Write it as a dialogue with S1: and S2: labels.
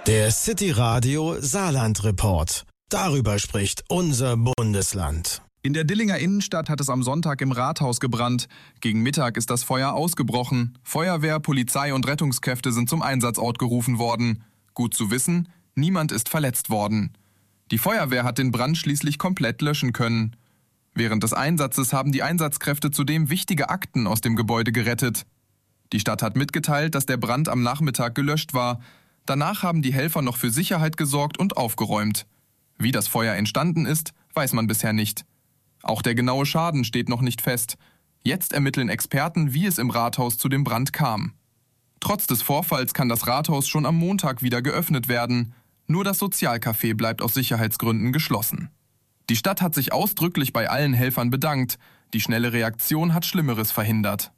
S1: Der City Radio Saarland Report. Darüber spricht unser Bundesland.
S2: In der Dillinger Innenstadt hat es am Sonntag im Rathaus gebrannt. Gegen Mittag ist das Feuer ausgebrochen. Feuerwehr, Polizei und Rettungskräfte sind zum Einsatzort gerufen worden. Gut zu wissen, niemand ist verletzt worden. Die Feuerwehr hat den Brand schließlich komplett löschen können. Während des Einsatzes haben die Einsatzkräfte zudem wichtige Akten aus dem Gebäude gerettet. Die Stadt hat mitgeteilt, dass der Brand am Nachmittag gelöscht war. Danach haben die Helfer noch für Sicherheit gesorgt und aufgeräumt. Wie das Feuer entstanden ist, weiß man bisher nicht. Auch der genaue Schaden steht noch nicht fest. Jetzt ermitteln Experten, wie es im Rathaus zu dem Brand kam. Trotz des Vorfalls kann das Rathaus schon am Montag wieder geöffnet werden. Nur das Sozialcafé bleibt aus Sicherheitsgründen geschlossen. Die Stadt hat sich ausdrücklich bei allen Helfern bedankt. Die schnelle Reaktion hat Schlimmeres verhindert.